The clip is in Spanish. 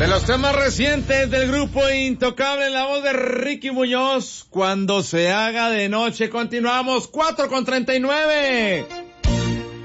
De los temas recientes del grupo Intocable, en la voz de Ricky Muñoz, Cuando se haga de noche. Continuamos, 4:39.